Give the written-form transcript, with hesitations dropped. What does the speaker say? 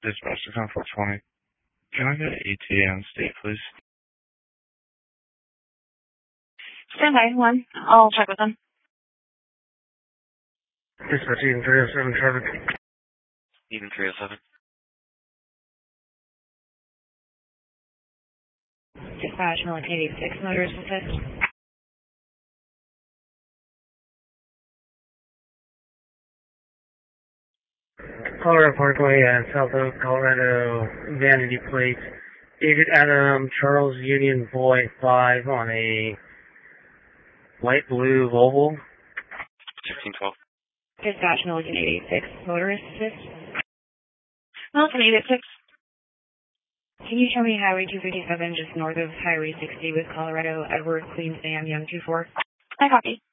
Dispatch to 10-420. Can I get ETA on state, please? Stand by, one. I'll check with them. Dispatch Eden 307 traffic. Eden 307. Dispatch, Millen 86, motorist assist. Colorado Parkway at South Oak, Colorado, vanity plate. David Adam, Charles Union Boy 5 on a light blue Volvo. 1612. Dispatch, Millen 86, motorist assist. Millen 86. Can you show me Highway 257 just north of Highway 60 with Colorado, Edward, Queen Sam, Young 24? I copy.